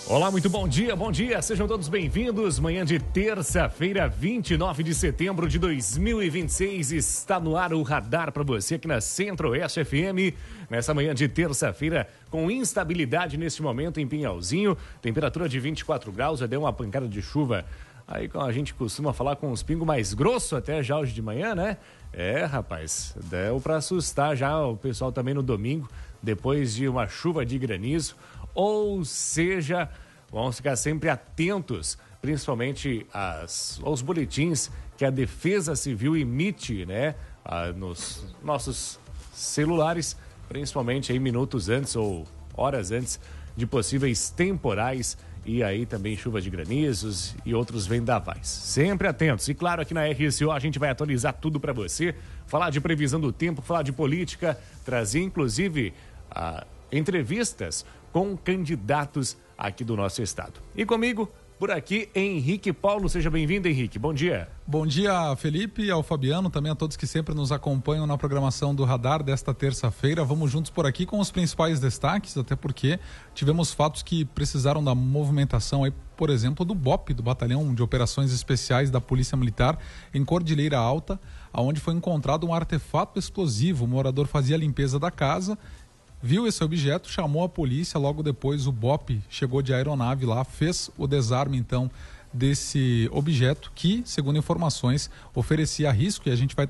Olá, muito bom dia, sejam todos bem-vindos. Manhã de terça-feira, 29 de setembro de 2026, está no ar o radar para você aqui na Centro-Oeste FM. Nessa manhã de terça-feira, com instabilidade neste momento em Pinhalzinho, temperatura de 24 graus, já deu uma pancada de chuva. Aí a gente costuma falar com uns pingos mais grossos até já hoje de manhã, né? Rapaz, deu para assustar já o pessoal também no domingo, depois de uma chuva de granizo. Ou seja, vamos ficar sempre atentos, principalmente aos boletins que a Defesa Civil emite, né, nos nossos celulares, principalmente aí minutos antes ou horas antes de possíveis temporais e aí também chuva de granizos e outros vendavais. Sempre atentos. E claro, aqui na RSO a gente vai atualizar tudo para você, falar de previsão do tempo, falar de política, trazer inclusive entrevistas com candidatos aqui do nosso estado. E comigo, por aqui, Henrique Paulo. Seja bem-vindo, Henrique. Bom dia. Bom dia, Felipe, ao Fabiano, também a todos que sempre nos acompanham na programação do Radar desta terça-feira. Vamos juntos por aqui com os principais destaques, até porque tivemos fatos que precisaram da movimentação, aí, por exemplo, do BOP, do Batalhão de Operações Especiais da Polícia Militar, em Cordilheira Alta, onde foi encontrado um artefato explosivo. O morador fazia a limpeza da casa, viu esse objeto, chamou a polícia, logo depois o BOP chegou de aeronave lá, fez o desarme então desse objeto que, segundo informações, oferecia risco, e a gente vai